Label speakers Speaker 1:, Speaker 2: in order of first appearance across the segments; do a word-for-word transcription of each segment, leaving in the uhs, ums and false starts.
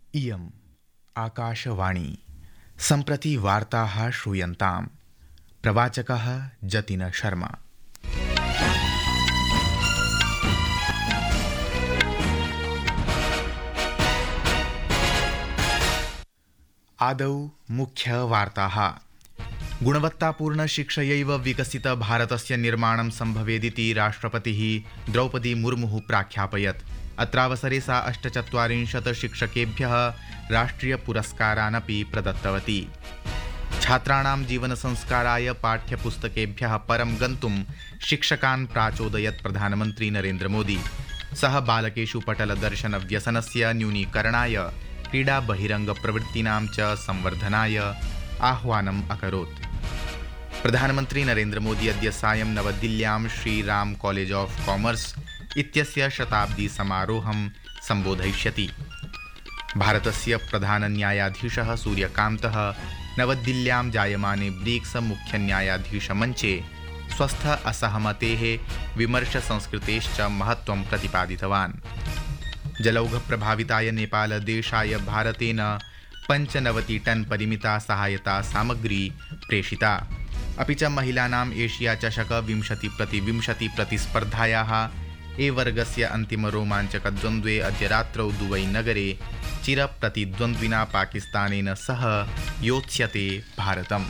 Speaker 1: इयम् आकाशवाणी सम्प्रति वार्ताः श्रूयन्ताम्। प्रवाचकः जतिन शर्मा। आदौ मुख्यवार्ताः। गुणवत्तापूर्ण शिक्षयैव विकसित भारतस्य निर्माणं सम्भवेदिति राष्ट्रपतिः द्रौपदी मुर्मुः प्राख्यापयत्। अत्रावसरे सा अष्टचत्वारिंशत् शिक्षकेभ्यः राष्ट्रियपुरस्कारानपि प्रदत्तवती। छात्राणां जीवनसंस्काराय पाठ्यपुस्तकेभ्यः परं गन्तुं शिक्षकान् प्राचोदयत् प्रधानमन्त्री नरेन्द्र मोदी। सः बालकेषु पटलदर्शनव्यसनस्य न्यूनीकरणाय क्रीडा बहिरङ्गप्रवृत्तीनां च संवर्धनाय आह्वानम् अकरोत्। प्रधानमन्त्री नरेन्द्र मोदी अद्य सायं नवदिल्ल्यां श्रीराम कॉलेज ऑफ कॉमर्स इत्यस्य शताब्दी समारोहं सम्बोधयिष्यति। भारतस्य प्रधान न्यायाधीशः सूर्यकान्तः नवदिल्ल्यां जायमाने ब्रिक्स मुख्यन्यायाधीशमञ्चे स्वस्थ असहमतेः विमर्शसंस्कृतेश्च महत्त्वं प्रतिपादितवान्। जलौघप्रभाविताय नेपालदेशाय भारतेन पञ्चनवति टन् परिमिता सहायता सामग्री प्रेषिता। अपि च महिलानाम् एशिया चषक विंशति प्रति विंशति प्रतिस्पर्धायाः ए वर्गस्य अन्तिमरोमाञ्चकद्वन्द्वे अद्य रात्रौ दुबई नगरे चिरप्रतिद्वन्द्विना पाकिस्तानेन सह योत्स्यते भारतम्।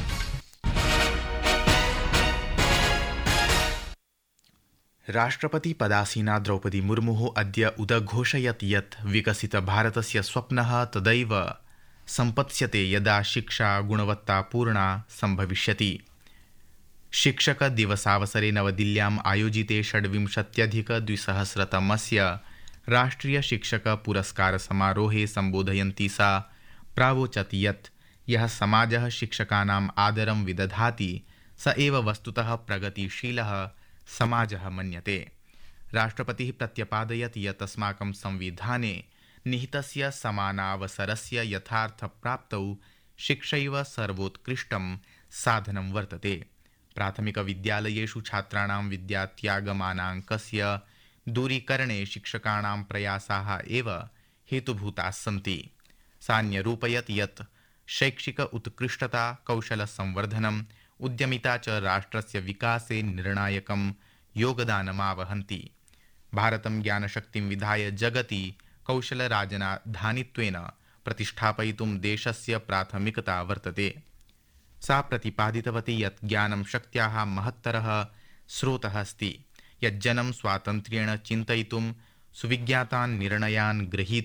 Speaker 1: राष्ट्रपति पदासीना द्रौपदी मुर्मुः अद्य उदघोषयत् यत् विकसित भारतस्य स्वप्नः तदैव सम्पत्स्यते यदा शिक्षा गुणवत्तापूर्णा सम्भविष्यति। शिक्षक दिवसावसरे नवदिल्ल्याम् आयोजिते षड्विंशत्यधिकद्विसहस्रतमस्य राष्ट्रिय शिक्षक पुरस्कार समारोहे सम्बोधयन्ती सा प्रावोचत् यत् यः समाजः शिक्षकानाम् आदरं विदधाति स एव वस्तुतः प्रगतिशीलः समाजः मन्यते। राष्ट्रपतिः प्रत्यपादयत् यत् अस्माकं संविधाने निहितस्य समानावसरस्य यथार्थप्राप्तौ शिक्षैव सर्वोत्कृष्टं साधनं वर्तते। प्राथमिकविद्यालयेषु छात्राणां विद्यात्यागमानाङ्कस्य दूरीकरणे शिक्षकाणां प्रयासाः एव हेतुभूताः सन्ति। सा न्यरूपयत् यत् शैक्षिक उत्कृष्टता, कौशलसंवर्धनम्, उद्यमिता च राष्ट्रस्य विकासे निर्णायकं योगदानमावहन्ति। भारतं ज्ञानशक्तिं विधाय जगति कौशलराजधानित्वेन प्रतिष्ठापयितुं देशस्य प्राथमिकता वर्तते। सा प्रतिपादितवती यत् ज्ञानं शक्त्याः महत्तरः स्रोतः अस्ति, यज्जनं स्वातन्त्र्येण चिन्तयितुं, सुविज्ञातान् निर्णयान् ग्रहीतुं